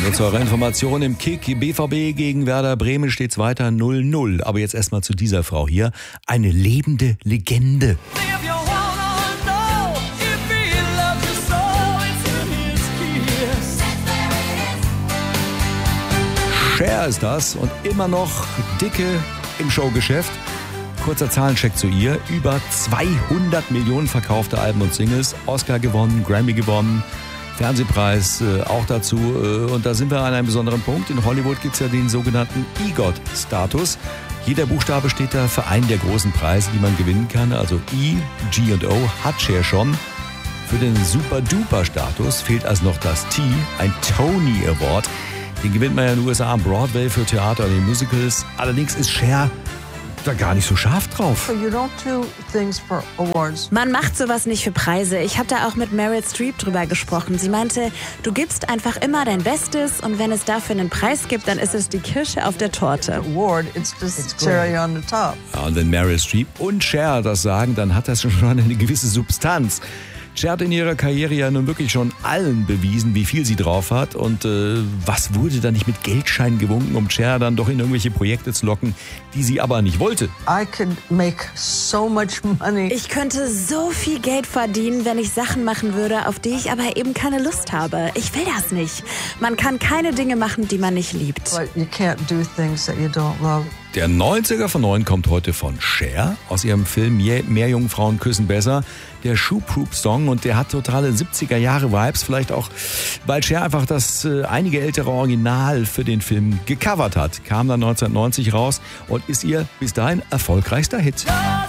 Nur zu eurer Information im Kick: BVB gegen Werder Bremen steht's weiter 0-0. Aber jetzt erstmal zu dieser Frau hier. Eine lebende Legende. Cher ist das und immer noch dicke im Showgeschäft. Kurzer Zahlencheck zu ihr. Über 200 Millionen verkaufte Alben und Singles. Oscar gewonnen, Grammy gewonnen, Fernsehpreis auch dazu. Und da sind wir an einem besonderen Punkt. In Hollywood gibt es ja den sogenannten EGOT-Status. Jeder Buchstabe steht da für einen der großen Preise, die man gewinnen kann. Also E, G und O hat Cher schon. Für den Super-Duper-Status fehlt also noch das T, ein Tony Award. Den gewinnt man ja in den USA am Broadway für Theater und den Musicals. Allerdings ist Cher da gar nicht so scharf drauf. Man macht sowas nicht für Preise. Ich habe da auch mit Meryl Streep drüber gesprochen. Sie meinte, du gibst einfach immer dein Bestes und wenn es dafür einen Preis gibt, dann ist es die Kirsche auf der Torte. Ja, und wenn Meryl Streep und Cher das sagen, dann hat das schon eine gewisse Substanz. Cher hat in ihrer Karriere ja nun wirklich schon allen bewiesen, wie viel sie drauf hat. Und was wurde da nicht mit Geldscheinen gewunken, um Cher dann doch in irgendwelche Projekte zu locken, die sie aber nicht wollte? Ich könnte so viel Geld verdienen, wenn ich Sachen machen würde, auf die ich aber eben keine Lust habe. Ich will das nicht. Man kann keine Dinge machen, die man nicht liebt. Der 90er von 9 kommt heute von Cher aus ihrem Film Mehr Jungfrauen küssen besser. Der Shoe-Proof-Song, und der hat totale 70er-Jahre-Vibes, vielleicht auch, weil Cher einfach das einige ältere Original für den Film gecovert hat. Kam dann 1990 raus und ist ihr bis dahin erfolgreichster Hit.